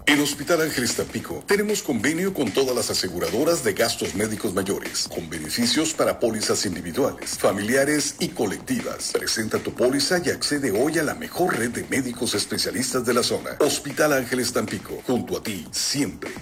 En Hospital Ángeles Tampico tenemos convenio con todas las aseguradoras de gastos médicos mayores, con beneficios para pólizas individuales, familiares y colectivas. Presenta tu póliza y accede hoy a la mejor red de médicos especialistas de la zona. Hospital Ángeles Tampico, junto a ti, siempre.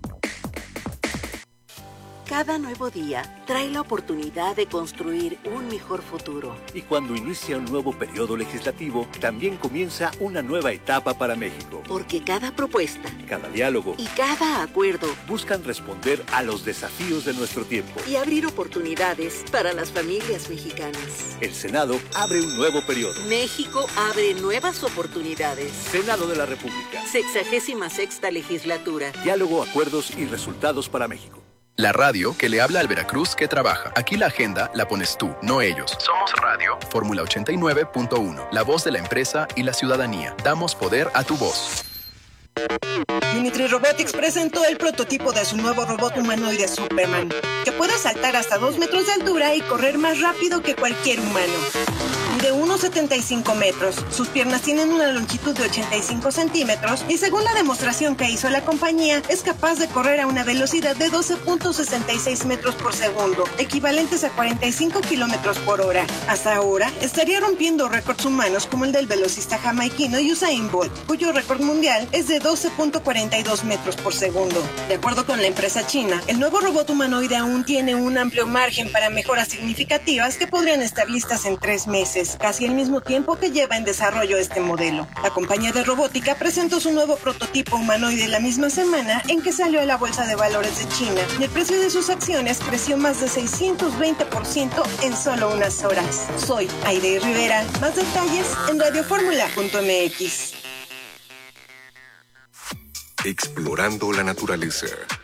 Cada nuevo día trae la oportunidad de construir un mejor futuro. Y cuando inicia un nuevo periodo legislativo, también comienza una nueva etapa para México. Porque cada propuesta, cada diálogo y cada acuerdo buscan responder a los desafíos de nuestro tiempo y abrir oportunidades para las familias mexicanas. El Senado abre un nuevo periodo. México abre nuevas oportunidades. Senado de la República. 66ª legislatura. Diálogo, acuerdos y resultados para México. La radio que le habla al Veracruz que trabaja. Aquí la agenda la pones tú, no ellos. Somos Radio. Fórmula 89.1. La voz de la empresa y la ciudadanía. Damos poder a tu voz. Unitree Robotics presentó el prototipo de su nuevo robot humanoide Superman, que puede saltar hasta 2 metros de altura y correr más rápido que cualquier humano. De 1,75 metros, sus piernas tienen una longitud de 85 centímetros y según la demostración que hizo la compañía, es capaz de correr a una velocidad de 12.66 metros por segundo, equivalentes a 45 kilómetros por hora. Hasta ahora, estaría rompiendo récords humanos como el del velocista jamaiquino Usain Bolt, cuyo récord mundial es de 12.42 metros por segundo. De acuerdo con la empresa china, el nuevo robot humanoide aún tiene un amplio margen para mejoras significativas que podrían estar listas en 3 meses. Casi el mismo tiempo que lleva en desarrollo este modelo. La compañía de robótica presentó su nuevo prototipo humanoide la misma semana en que salió a la bolsa de valores de China y el precio de sus acciones creció más de 620% en solo unas horas. Soy Aide Rivera. Más detalles en radioformula.mx. Explorando la naturaleza.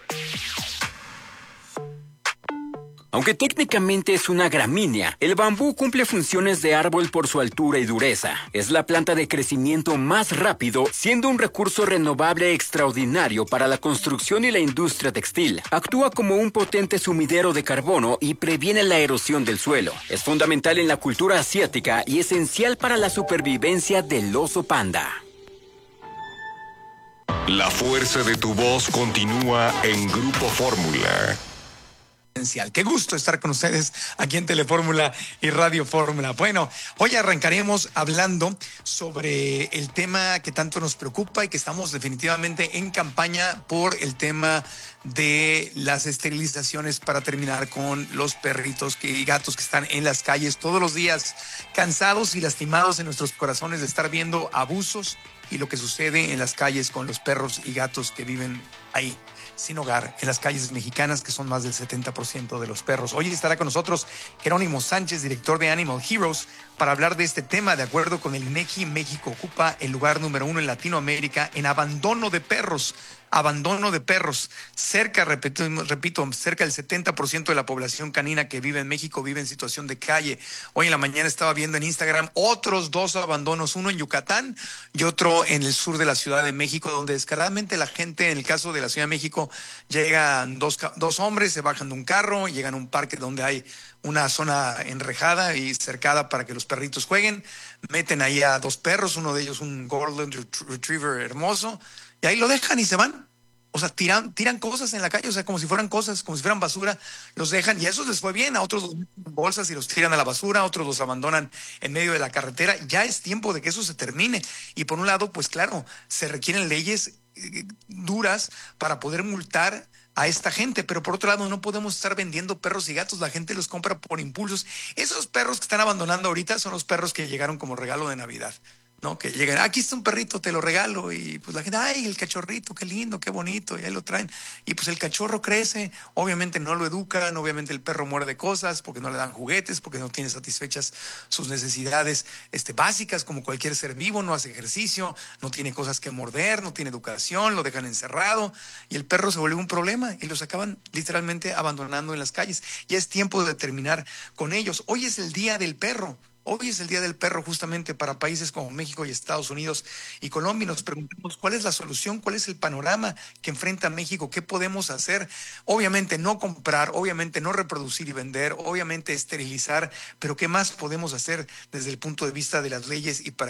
Aunque técnicamente es una gramínea, el bambú cumple funciones de árbol por su altura y dureza. Es la planta de crecimiento más rápido, siendo un recurso renovable extraordinario para la construcción y la industria textil. Actúa como un potente sumidero de carbono y previene la erosión del suelo. Es fundamental en la cultura asiática y esencial para la supervivencia del oso panda. La fuerza de tu voz continúa en Grupo Fórmula. Qué gusto estar con ustedes aquí en Telefórmula y Radio Fórmula. Bueno, hoy arrancaremos hablando sobre el tema que tanto nos preocupa y que estamos definitivamente en campaña por el tema de las esterilizaciones para terminar con los perritos y gatos que están en las calles todos los días, cansados y lastimados en nuestros corazones de estar viendo abusos y lo que sucede en las calles con los perros y gatos que viven ahí sin hogar, en las calles mexicanas, que son más del 70% de los perros. Hoy estará con nosotros Jerónimo Sánchez, director de Animal Heroes, para hablar de este tema. De acuerdo con el INEGI, México ocupa el lugar número 1 en Latinoamérica en abandono de perros. Abandono de perros. Repito, cerca del 70% de la población canina que vive en México vive en situación de calle. Hoy en la mañana estaba viendo en Instagram otros 2 abandonos, uno en Yucatán y otro en el sur de la Ciudad de México, donde descaradamente la gente, en el caso de la Ciudad de México, llegan dos hombres, se bajan de un carro, llegan a un parque donde hay una zona enrejada y cercada para que los perritos jueguen, meten ahí a 2 perros, uno de ellos un Golden Retriever hermoso, y ahí lo dejan y se van. O sea, tiran cosas en la calle, o sea, como si fueran cosas, como si fueran basura, los dejan y a esos les fue bien, a otros los meten en bolsas y los tiran a la basura, a otros los abandonan en medio de la carretera. Ya es tiempo de que eso se termine. Y por un lado, pues claro, se requieren leyes duras para poder multar a esta gente, pero por otro lado no podemos estar vendiendo perros y gatos, la gente los compra por impulsos. Esos perros que están abandonando ahorita son los perros que llegaron como regalo de Navidad, ¿no? Que llegan, aquí está un perrito, te lo regalo, y pues la gente, ay, el cachorrito, qué lindo, qué bonito, y ahí lo traen, y pues el cachorro crece, obviamente no lo educan, obviamente el perro muerde cosas, porque no le dan juguetes, porque no tiene satisfechas sus necesidades básicas, como cualquier ser vivo, no hace ejercicio, no tiene cosas que morder, no tiene educación, lo dejan encerrado, y el perro se vuelve un problema, y los acaban literalmente abandonando en las calles. Ya es tiempo de terminar con ellos. Hoy es el Día del Perro. Hoy es el Día del Perro justamente para países como México y Estados Unidos y Colombia. Y nos preguntamos cuál es la solución, cuál es el panorama que enfrenta México, qué podemos hacer. Obviamente no comprar, obviamente no reproducir y vender, obviamente esterilizar, pero qué más podemos hacer desde el punto de vista de las leyes y para